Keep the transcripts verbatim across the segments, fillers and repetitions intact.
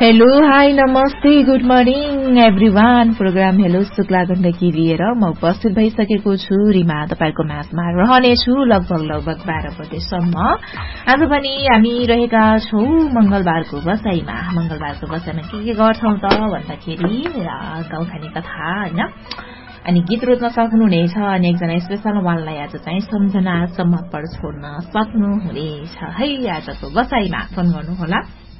Hello hi नमस्ते good morning everyone. Programme hello Shukla Gandaki लिएर म उपस्थित भइसकेको छु। रिमा तपाईको माझमा रहनेछु लगभग लगभग बाह्र बजेसम्म। आज पनि हामी रहेका छौं मंगलबारको बसाईमा। मंगलबारको बसाईमा के के गर्छौं त भन्दाखेरि गाउँखाने कथा हैन, अनि गीत रोज्न सक्नुहुनेछ, अनि एकजना स्पेशल उहाँलाई आज चाहिँ सम्झना समर्पण छोड्न सक्नुहुनेछ है। आजको बसाईमा फोन गर्नुहोला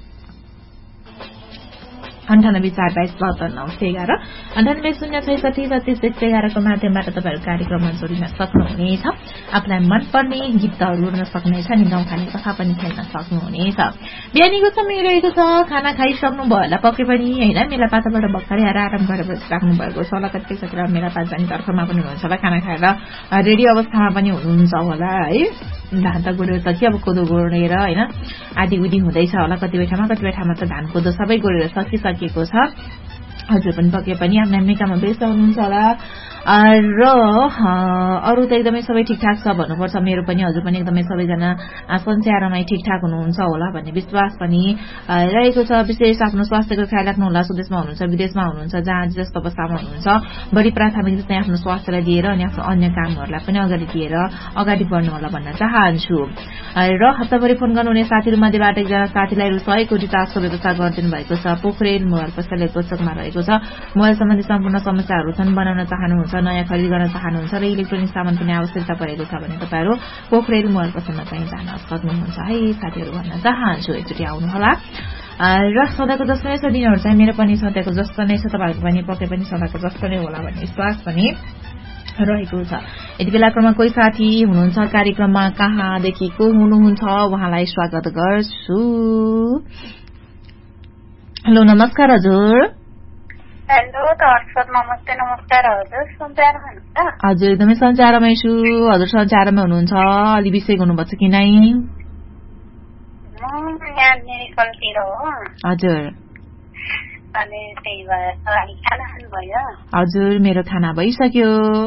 अन्ठानब्बे चार बाइस बहत्तर नौ सय एघार अन्ठानब्बे शून्य छैसठी छत्तीस एक सय एघारको माध्यमबाट तपाईहरु कार्यक्रममा जोडिन सक्नुहुनेछ। आफूलाई मनपर्ने गीतहरू रोज्न सक्नुहुनेछ, अनि गाउँखाने कथा पनि खेल्न सक्नुहुनेछ। बिहानीको समय रहेको छ, खाना खाइसक्नु भयो होला पक्कै पनि हैन। मेला पाताबाट भर्खरै आएर आराम गरेर बसिराख्नु भएको छ होला, कति कति मेला पात जाने तर्फमा पनि हुनुहुन्छ होला, खाना खाएर रेडी अवस्थामा पनि हुनुहुन्छ होला है। धान त गोडेर त के अब कोदो गोडेर हैन आदि उदी हुँदैछ होला कतिपय ठाउँमा, कतिपय ठाउँमा त धान कोदो सबै गोडेर सकिसकेको छ। हजुर पनि पक्कै पनि आफ्नो आफ्नो काममा व्यस्त हुनुहुन्छ होला र अरु त एकदमै सबै ठीकठाक छ भन्नुपर्छ। मेरो पनि हजुर पनि एकदमै सबैजना संसारमा ठीकठाक हुनुहुन्छ होला भन्ने विश्वास पनि रहेको छ। विशेष आफ्नो स्वास्थ्यको ख्याल राख्नु होला। स्वदेशमा हुनुहुन्छ, विदेशमा हुनुहुन्छ, जहाँ जस्तो अवस्थामा हुनुहुन्छ, बढी प्राथमिकता चाहिँ आफ्नो स्वास्थ्यलाई दिएर अनि आफ्नो अन्य कामहरूलाई पनि अगाडि दिएर अगाडि बढ्नु होला भन्न चाहन्छु। र हप्ताभरि फोन गर्नुहुने साथीहरू मध्येबाट एकजना साथीलाई रु सय कोटी टास्कको व्यवस्था गरिदिनु भएको छ। पोखरेल मोबाइल पसलले कोचकमा रहेको छ। मोबाइल सम्बन्धी सम्पूर्ण समस्याहरू छन्, बनाउन चाहनुहुन्छ, नयाँ खरिद गर्न चाहनुहुन्छ र इलेक्ट्रोनिक सामान पनि आवश्यकता परेको छ भने तपाईहरु पोखरेल मोबाइल पसलमा चाहिँ जान सक्नुहुन्छ है साथीहरू भन्न चाहन्छु। एकचोटि आउनुहोला। र सदाको जस्तो नै छ दिनहरू चाहिँ मेरो पनि सदाको जस्तो नै छ, तपाईहरुको पनि पक्कै पनि सदाको जस्तो नै होला भन्ने विश्वास पनि रहेको छ। यति बेलाकोमा कोही साथी हुनुहुन्छ कार्यक्रममा, कहाँदेखि को हुनुहुन्छ उहाँलाई स्वागत गर्छु। हेलो नमस्कार हजुर। हेलो दर्शक नमस्ते। नमस्कार हजुर, सञ्चारमा हुनुहुन्छ? हजुर एकदमै सञ्चारमै छु। हजुर सञ्चारमै हुनुहुन्छ, अलि विषय गर्नुपर्छ कि नै? यहाँ मेडिकलतिर हो। हजुर अनि त्यही भएर खाना खानुभयो? हजुर मेरो खाना भइसक्यो।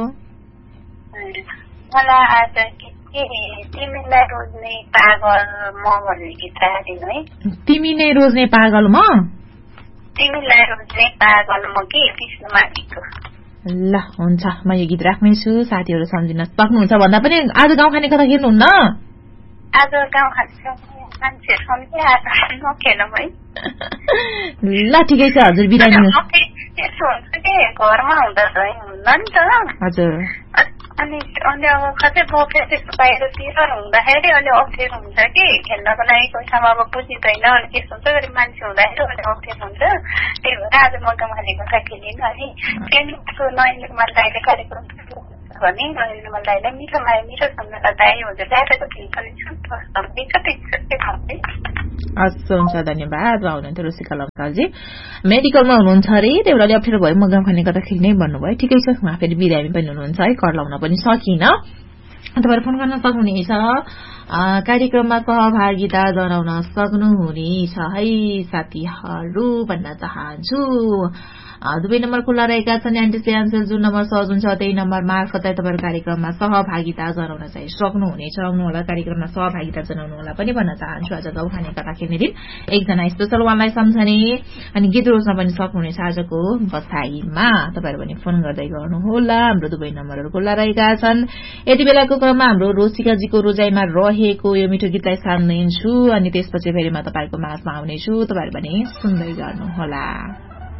मलाई आज के तिमीलाई रोज्ने पागल म भन्ने गीत राखिदिनु है। तिमी नै रोज्ने पागल म? तिमीलाई रोज्ने पागल म के विष्णु माथिको। ल हुन्छ, म यो गीत राख्नेछु, साथीहरू सम्झिन सक्नुहुन्छ। भन्दा पनि आज गाउँखाने कथा खेल्नुहुन्न? आज गाउँखाने मान्छे सम्झे आज नखेलौँ है। ल ठिकै छ हजुर, बिदा दिनु। यस्तो हुन्छ कि घरमा हुँदा चाहिँ हुन्न नि त। हजुर अनि अनि अब कतै बोके त्यस्तो बाहिरतिर हुँदाखेरि अलि अप्ठ्यारो हुन्छ कि खेल्नको लागि। कोही ठाउँमा अब बुझिँदैन, अनि त्यस्तो हुन्छ गरी मान्छे हुँदाखेरि अलि अप्ठ्यारो हुन्छ। त्यही भएर आज म गाउँखाने कथा खेलिनँ है। ट्रेनिङको नयन कुमार दाइले कार्यक्रम भने नयन कुमार दाइलाई मिठो माया मिठो सम्झना दाइ हजुर ल्याएको दिन पनि हस् हुन्छ, धन्यवाद। आउनुहुन्थ्यो रुसिका लम्सालजी, मेडिकलमा हुनुहुन्छ अरे, त्यही भएर अप्ठ्यारो भयो। म गाउँखाने कथा खेल्नै भन्नुभयो, ठिकै छ। उहाँ फेरि बिरामी पनि हुनुहुन्छ है, कर लाउन पनि सकिन। तपाईहरु फोन गर्न सक्नुहुनेछ, कार्यक्रममा सहभागिता जनाउन सक्नुहुनेछ है साथीहरू भन्न चाहन्छु। दुवै नम्बर खुल्ला रहेका छन्। एन्टिसी एन्सर जुन नम्बर सहज हुन्छ त्यही नम्बर मार्फत तपाईहरु कार्यक्रममा सहभागिता जनाउन चाहिँ सक्नुहुनेछ। आउनु होला कार्यक्रममा सहभागिता जनाउनु होला पनि भन्न चाहन्छु। आज गाउँखाने कथा खेल्ने दिन एकजना स्पेशल उहाँलाई सम्झने अनि गीत रोज्न पनि सक्नुहुनेछ आजको बसाईमा। तपाईहरु पनि फोन गर्दै गर्नुहोला, हाम्रो दुवै नम्बरहरु खुल्ला रहेका छन्। यति बेलाको क्रममा हाम्रो रोसिकाजीको रोजाइमा रहेको यो मिठो गीतलाई सान्दिन्छु, अनि त्यसपछि फेरि म तपाईहरुको माझमा आउनेछु। तपाईहरु पनि सुन्दै गर्नुहोला।